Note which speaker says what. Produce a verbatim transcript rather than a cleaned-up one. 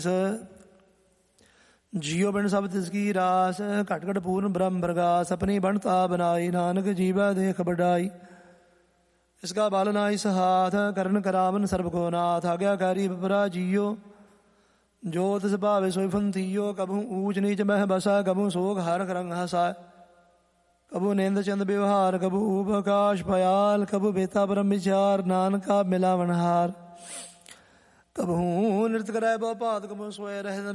Speaker 1: ਜਿਉ ਬਿਨ ਸਭ ਤਿਸ ਕੀ ਰਾਸ, ਘਟ ਘਟ ਪੂਰਨ ਬ੍ਰਹਮ ਪ੍ਰਗਾਸ, ਆਪਣੀ ਬਣਤਾ ਬਨਾਈ, ਨਾਨਕ ਜੀਵੈ ਦੇਖ ਬਡਾਈ। ਇਸਕਾ ਬਲ ਨਾਹੀ ਸਹਾਥ, ਕਰਨ ਕਰਾਵਨ ਸਰਬ ਕੋ ਨਾਥ, ਆਗਿਆਕਾਰੀ ਬਪਰਾ ਜੀਓ, ਜੋ ਤਿਸ ਭਾਵੇ ਸੋਇ ਫੰਤੀਓ। ਕਬਹੂ ਊਚ ਨੀਚ ਮਹਿ ਬਸਾ, ਕਬਹੂ ਸੋਗ ਹਰ ਰੰਗ ਹਸਾ, ਕਬੂ ਨਿੰਦ ਚੰਦ ਵਿਵਹਾਰ, ਕਬੂ ਊਪ ਆਕਾਸ਼ ਪयाल, ਕਬੂ ਬੇਤਾ ਬ੍ਰਹਮ ਵਿਚਾਰ, ਨਾਨਕਾ ਮਿਲਾਵਨ ਹਾਰ। ਕਬਹੂ ਨਿਰਤ ਕਰੈ ਬਹੁ ਭਾਤ, ਕਬਹੂ ਸੋਇ ਰਹਿ